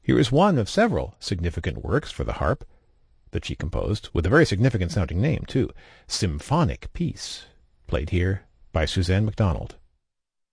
Here is one of several significant works for the harp that she composed, with a very significant sounding name, too, Symphonic Piece, played here by Suzanne MacDonald.